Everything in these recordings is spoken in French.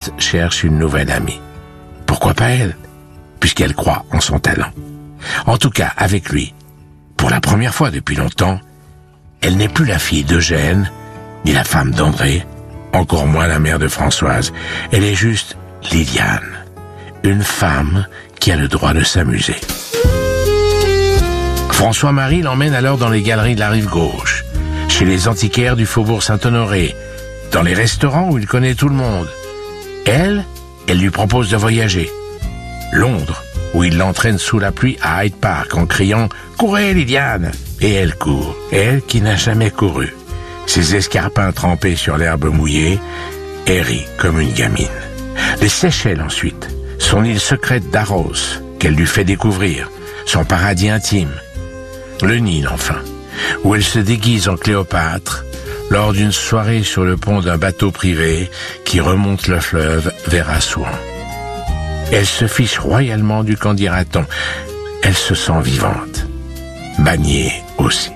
l'artiste cherche une nouvelle amie. Pourquoi pas elle, puisqu'elle croit en son talent. En tout cas, avec lui, pour la première fois depuis longtemps, elle n'est plus la fille d'Eugène, ni la femme d'André, encore moins la mère de Françoise. Elle est juste Liliane, une femme qui a le droit de s'amuser. François-Marie l'emmène alors dans les galeries de la rive gauche, chez les antiquaires du faubourg Saint-Honoré, dans les restaurants où il connaît tout le monde. Elle lui propose de voyager. Londres, où il l'entraîne sous la pluie à Hyde Park en criant « Courez, Liliane !» Et elle court, elle qui n'a jamais couru. Ses escarpins trempés sur l'herbe mouillée, elle rit comme une gamine. Les Seychelles ensuite, son île secrète d'Aros, qu'elle lui fait découvrir, son paradis intime. Le Nil enfin, où elle se déguise en Cléopâtre, lors d'une soirée sur le pont d'un bateau privé qui remonte le fleuve vers Assouan. Elle se fiche royalement du qu'en dira-t-on. Elle se sent vivante. Bagné aussi.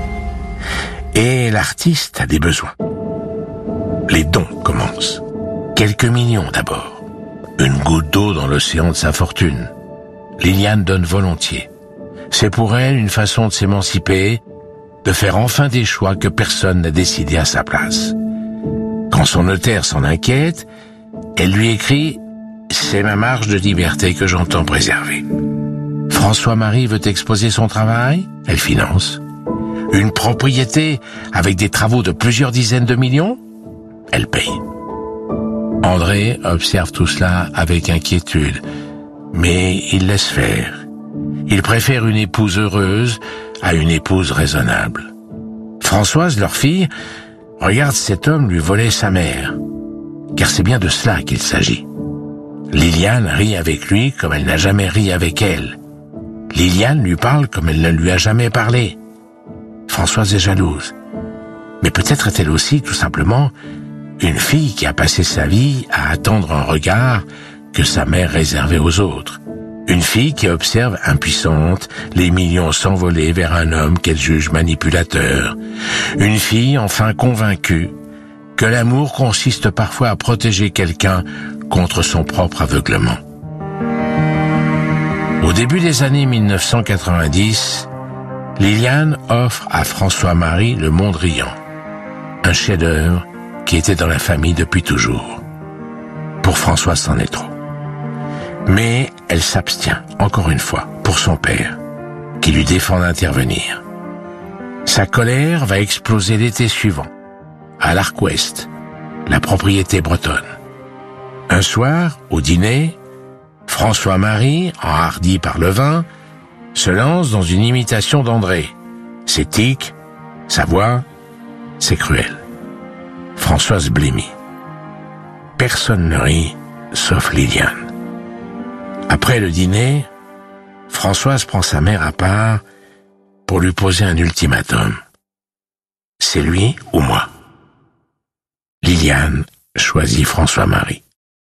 Et l'artiste a des besoins. Les dons commencent. Quelques millions d'abord. Une goutte d'eau dans l'océan de sa fortune. Liliane donne volontiers. C'est pour elle une façon de s'émanciper, de faire enfin des choix que personne n'a décidé à sa place. Quand son notaire s'en inquiète, elle lui écrit « C'est ma marge de liberté que j'entends préserver ». François-Marie veut exposer son travail, elle finance. Une propriété avec des travaux de plusieurs dizaines de millions, elle paye. André observe tout cela avec inquiétude, mais il laisse faire. Il préfère une épouse heureuse à une épouse raisonnable. Françoise, leur fille, regarde cet homme lui voler sa mère, car c'est bien de cela qu'il s'agit. Liliane rit avec lui comme elle n'a jamais ri avec elle. Liliane lui parle comme elle ne lui a jamais parlé. Françoise est jalouse. Mais peut-être est-elle aussi, tout simplement, une fille qui a passé sa vie à attendre un regard que sa mère réservait aux autres. Une fille qui observe impuissante les millions s'envoler vers un homme qu'elle juge manipulateur. Une fille enfin convaincue que l'amour consiste parfois à protéger quelqu'un contre son propre aveuglement. Au début des années 1990, Liliane offre à François-Marie Le Mondrian, un chef-d'œuvre qui était dans la famille depuis toujours. Pour François, c'en est trop. Mais elle s'abstient, encore une fois, pour son père, qui lui défend d'intervenir. Sa colère va exploser l'été suivant, à l'Arc Ouest, la propriété bretonne. Un soir, au dîner, François-Marie, enhardi par le vin, se lance dans une imitation d'André. Ses tics, sa voix, c'est cruel. Françoise blêmit. Personne ne rit, sauf Liliane. Après le dîner, Françoise prend sa mère à part pour lui poser un ultimatum. C'est lui ou moi. Liliane choisit François-Marie.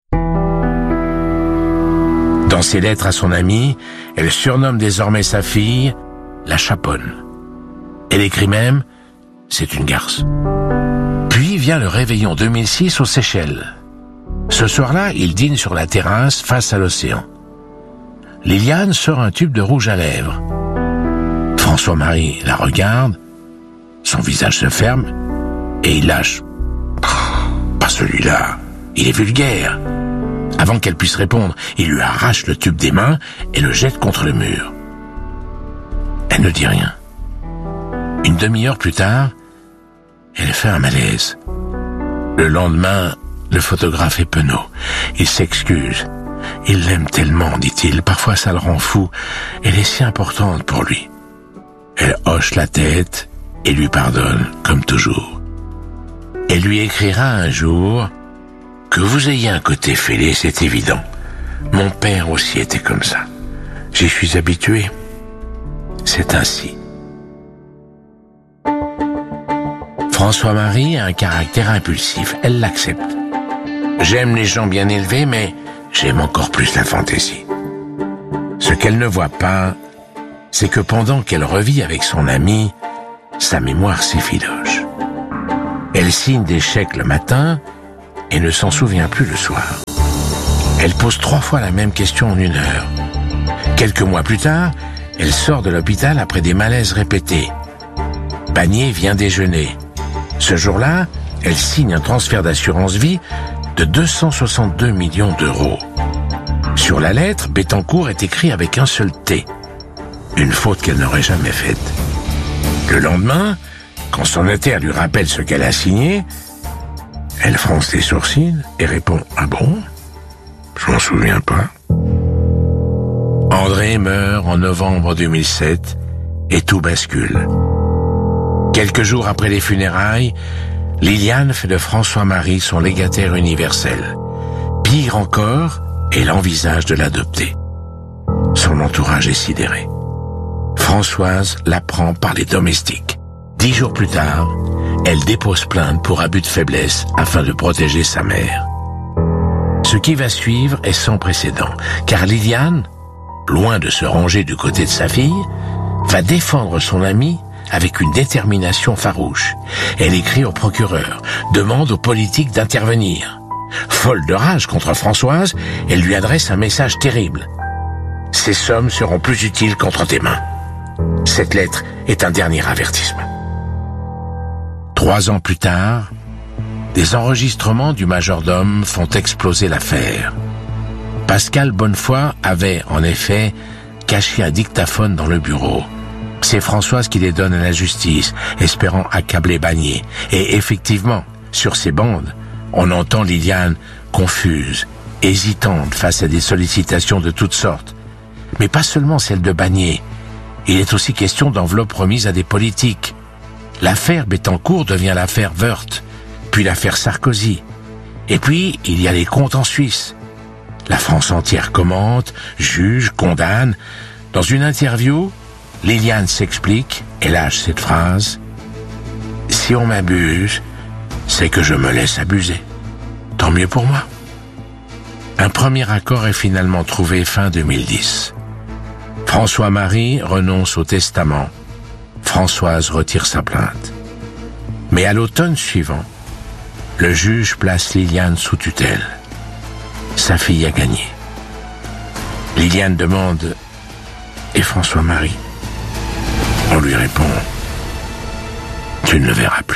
Dans ses lettres à son amie, elle surnomme désormais sa fille la chaponne. Elle écrit même « C'est une garce ». Puis vient le réveillon 2006 aux Seychelles. Ce soir-là, il dîne sur la terrasse face à l'océan. Liliane sort un tube de rouge à lèvres. François-Marie la regarde, son visage se ferme et il lâche « Pas celui-là, il est vulgaire ». Avant qu'elle puisse répondre, il lui arrache le tube des mains et le jette contre le mur. Elle ne dit rien. Une demi-heure plus tard, elle fait un malaise. Le lendemain, le photographe est penaud. Il s'excuse. Il l'aime tellement, dit-il. Parfois ça le rend fou. Elle est si importante pour lui. Elle hoche la tête et lui pardonne, comme toujours. Elle lui écrira un jour... Que vous ayez un côté fêlé, c'est évident. Mon père aussi était comme ça. J'y suis habitué. C'est ainsi. François-Marie a un caractère impulsif. Elle l'accepte. J'aime les gens bien élevés, mais j'aime encore plus la fantaisie. Ce qu'elle ne voit pas, c'est que pendant qu'elle revit avec son ami, sa mémoire s'effiloche. Elle signe des chèques le matin et ne s'en souvient plus le soir. Elle pose 3 fois la même question en 1 heure. Quelques mois plus tard, elle sort de l'hôpital après des malaises répétés. Bagné vient déjeuner. Ce jour-là, elle signe un transfert d'assurance vie de 262 millions d'euros. Sur la lettre, Bettencourt est écrit avec un seul T. Une faute qu'elle n'aurait jamais faite. Le lendemain, quand son notaire lui rappelle ce qu'elle a signé, elle fronce les sourcils et répond « Ah bon ? Je m'en souviens pas. » André meurt en novembre 2007 et tout bascule. Quelques jours après les funérailles, Liliane fait de François-Marie son légataire universel. Pire encore, elle envisage de l'adopter. Son entourage est sidéré. Françoise l'apprend par les domestiques. 10 jours plus tard, elle dépose plainte pour abus de faiblesse afin de protéger sa mère. Ce qui va suivre est sans précédent, car Liliane, loin de se ranger du côté de sa fille, va défendre son amie avec une détermination farouche. Elle écrit au procureur, demande aux politiques d'intervenir. Folle de rage contre Françoise, elle lui adresse un message terrible. « Ces sommes seront plus utiles qu'entre tes mains. » Cette lettre est un dernier avertissement. 3 ans plus tard, des enregistrements du majordome font exploser l'affaire. Pascal Bonnefoy avait, en effet, caché un dictaphone dans le bureau. C'est Françoise qui les donne à la justice, espérant accabler Bagné. Et effectivement, sur ces bandes, on entend Liliane confuse, hésitante face à des sollicitations de toutes sortes. Mais pas seulement celles de Bagné. Il est aussi question d'enveloppes remises à des politiques. L'affaire Bettencourt devient l'affaire Woerth, puis l'affaire Sarkozy. Et puis, il y a les comptes en Suisse. La France entière commente, juge, condamne. Dans une interview, Liliane s'explique et lâche cette phrase. « Si on m'abuse, c'est que je me laisse abuser. Tant mieux pour moi. » Un premier accord est finalement trouvé fin 2010. François-Marie renonce au testament. Françoise retire sa plainte. Mais à l'automne suivant, le juge place Liliane sous tutelle. Sa fille a gagné. Liliane demande « Et François-Marie ?» On lui répond « Tu ne le verras plus. »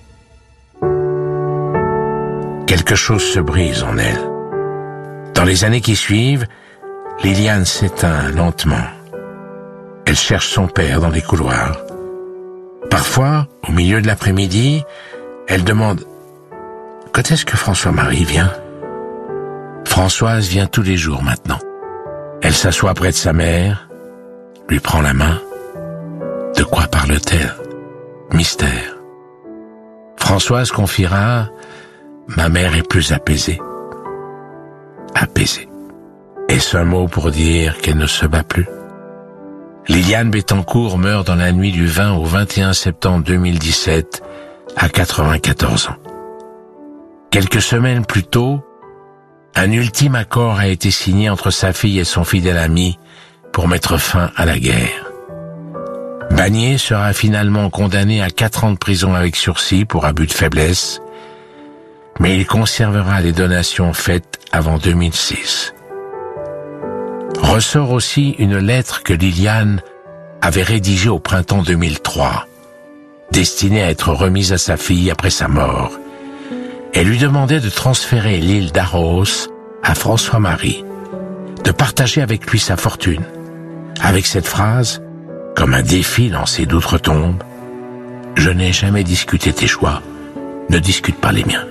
Quelque chose se brise en elle. Dans les années qui suivent, Liliane s'éteint lentement. Elle cherche son père dans les couloirs. Parfois, au milieu de l'après-midi, elle demande « Quand est-ce que François-Marie vient ?» Françoise vient tous les jours maintenant. Elle s'assoit près de sa mère, lui prend la main. De quoi parle-t-elle? Mystère. Françoise confiera « Ma mère est plus apaisée. » Apaisée. Est-ce un mot pour dire qu'elle ne se bat plus? Liliane Bettencourt meurt dans la nuit du 20 au 21 septembre 2017 à 94 ans. Quelques semaines plus tôt, un ultime accord a été signé entre sa fille et son fidèle ami pour mettre fin à la guerre. Bagné sera finalement condamné à 4 ans de prison avec sursis pour abus de faiblesse, mais il conservera les donations faites avant 2006. Ressort aussi une lettre que Liliane avait rédigée au printemps 2003, destinée à être remise à sa fille après sa mort. Elle lui demandait de transférer l'île d'Aros à François-Marie, de partager avec lui sa fortune. Avec cette phrase, comme un défi lancé d'outre-tombe, « Je n'ai jamais discuté tes choix, ne discute pas les miens. »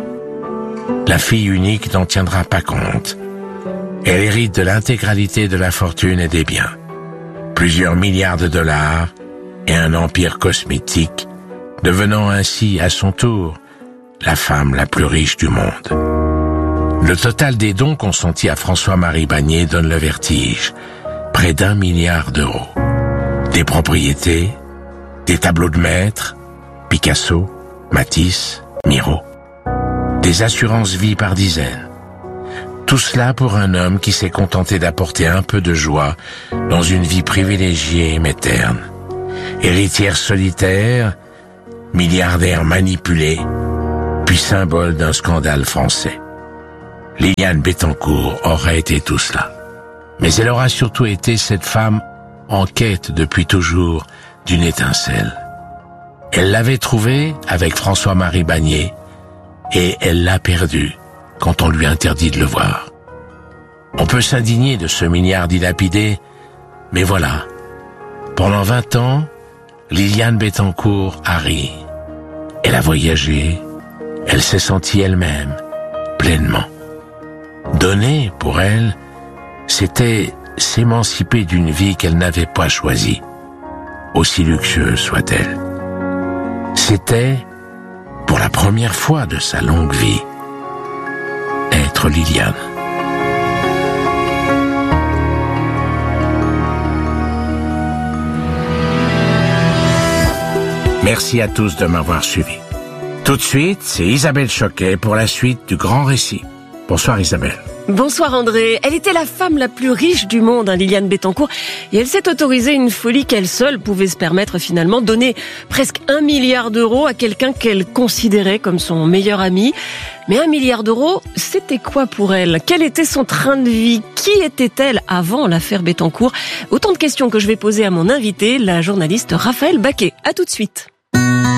La fille unique n'en tiendra pas compte. Elle hérite de l'intégralité de la fortune et des biens, plusieurs milliards de dollars et un empire cosmétique, devenant ainsi à son tour la femme la plus riche du monde. Le total des dons consentis à François-Marie Bagné donne le vertige, près d'1 milliard d'euros. Des propriétés, des tableaux de maître, Picasso, Matisse, Miro, des assurances vie par dizaines. Tout cela pour un homme qui s'est contenté d'apporter un peu de joie dans une vie privilégiée mais terne. Héritière solitaire, milliardaire manipulé, puis symbole d'un scandale français. Liliane Bettencourt aurait été tout cela. Mais elle aura surtout été cette femme en quête depuis toujours d'une étincelle. Elle l'avait trouvée avec François-Marie Bagné et elle l'a perdue quand on lui interdit de le voir. On peut s'indigner de ce milliard dilapidé, mais voilà, pendant 20 ans, Liliane Bettencourt a ri. Elle a voyagé, elle s'est sentie elle-même, pleinement. Donner, pour elle, c'était s'émanciper d'une vie qu'elle n'avait pas choisie, aussi luxueuse soit-elle. C'était, pour la première fois de sa longue vie, être Liliane. Merci à tous de m'avoir suivi. Tout de suite, c'est Isabelle Choquet pour la suite du grand récit. Bonsoir Isabelle. Bonsoir André. Elle était la femme la plus riche du monde, Liliane Bettencourt, et elle s'est autorisée une folie qu'elle seule pouvait se permettre finalement, donner presque 1 milliard d'euros à quelqu'un qu'elle considérait comme son meilleur ami. Mais 1 milliard d'euros, c'était quoi pour elle? Quel était son train de vie? Qui était-elle avant l'affaire Bettencourt? Autant de questions que je vais poser à mon invité, la journaliste Raphaël Baquet. À tout de suite.